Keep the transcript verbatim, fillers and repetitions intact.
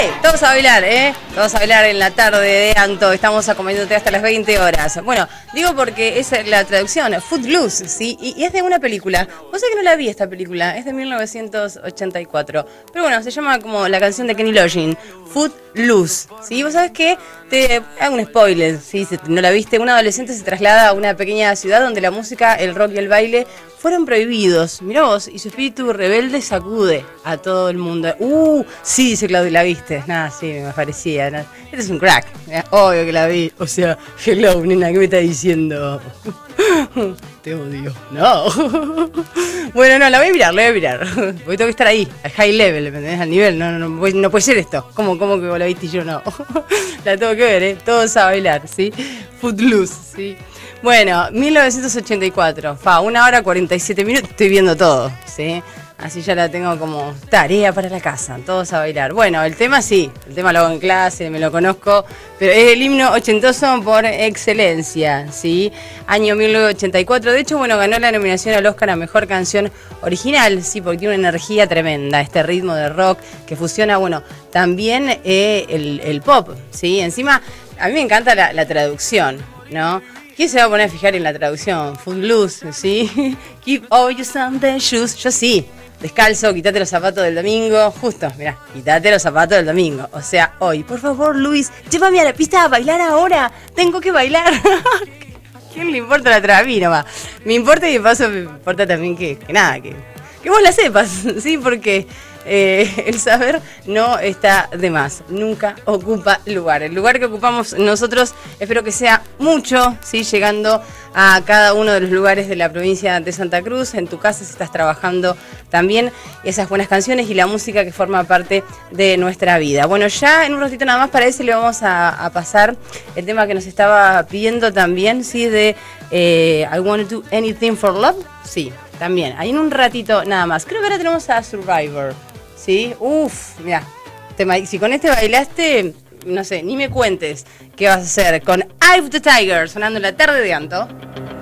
¡Hey! Todos a bailar, ¿eh? Todos a bailar en la tarde de Anto. Estamos acompañándote hasta las veinte horas. Bueno, digo porque es la traducción, Footloose, ¿sí? Y, y es de una película. Vos sabés que no la vi esta película, es de mil novecientos ochenta y cuatro. Pero bueno, se llama como la canción de Kenny Loggins, Footloose, ¿sí? Vos sabés que te hago un spoiler, ¿sí? Si no la viste, un adolescente se traslada a una pequeña ciudad donde la música, el rock y el baile fueron prohibidos. Mirá vos, y su espíritu rebelde sacude a todo el mundo. Uh, sí, dice Claudia, ¿la viste? Nada, sí, me parecía. Nah. Este es un crack. Eh, obvio que la vi. O sea, hello, nena, ¿qué me está diciendo? Te odio. No. Bueno, no, la voy a mirar, la voy a mirar. Porque tengo que estar ahí, al high level, ¿me entendés? Al nivel. No, no, no, no puede ser esto. ¿Cómo, cómo que vos la viste y yo no? La tengo que ver, ¿eh? Todos a bailar, ¿sí? Footloose, ¿sí? Bueno, mil novecientos ochenta y cuatro, fa, una hora cuarenta y siete minutos, estoy viendo todo, ¿sí? Así ya la tengo como tarea para la casa, todos a bailar. Bueno, el tema sí, el tema lo hago en clase, me lo conozco, pero es el himno ochentoso por excelencia, ¿sí? Año mil novecientos ochenta y cuatro, de hecho, bueno, ganó la nominación al Oscar a Mejor Canción Original, sí, porque tiene una energía tremenda, este ritmo de rock que fusiona, bueno, también eh, el, el pop, ¿sí? Encima, a mí me encanta la, la traducción, ¿no? ¿Quién se va a poner a fijar en la traducción? Footloose, ¿sí? Keep all your Sunday shoes. Yo sí. Descalzo, quítate los zapatos del domingo. Justo, mirá, quítate los zapatos del domingo. O sea, hoy, por favor, Luis, llévame a la pista a bailar ahora. Tengo que bailar. ¿Quién le importa la traducción? Nomás. Me importa y de paso me importa también que, que nada, que, que vos la sepas, ¿sí? Porque Eh, el saber no está de más, nunca ocupa lugar. El lugar que ocupamos nosotros espero que sea mucho, ¿sí? Llegando a cada uno de los lugares de la provincia de Santa Cruz. En tu casa, si estás trabajando, también esas buenas canciones y la música que forma parte de nuestra vida. Bueno, ya en un ratito nada más para ese le vamos a, a pasar el tema que nos estaba pidiendo también, ¿sí? De eh, I Wanna Do Anything for Love, sí, también, ahí en un ratito nada más. Creo que ahora tenemos a Survivor. ¿Sí? Uf, mira, si con este bailaste, no sé, ni me cuentes qué vas a hacer con Eye of the Tiger, sonando en la tarde de Anto.